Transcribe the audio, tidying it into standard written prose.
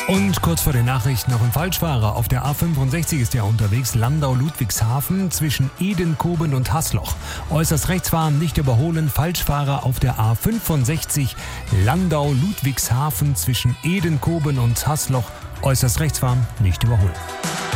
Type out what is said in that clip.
Und kurz vor den Nachrichten noch ein Falschfahrer. Auf der A65 ist er unterwegs, Landau-Ludwigshafen zwischen Edenkoben und Hasloch. Äußerst rechts fahren, nicht überholen. Falschfahrer auf der A65, Landau-Ludwigshafen zwischen Edenkoben und Hasloch. Äußerst rechts fahren, nicht überholen.